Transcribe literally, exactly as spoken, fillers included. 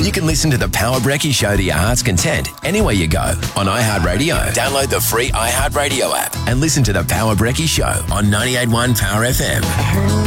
you can listen to the Power Brekkie Show to your heart's content anywhere you go on iHeartRadio. Download the free iHeartRadio app and listen to the Power Brekkie Show on ninety-eight point one Power F M.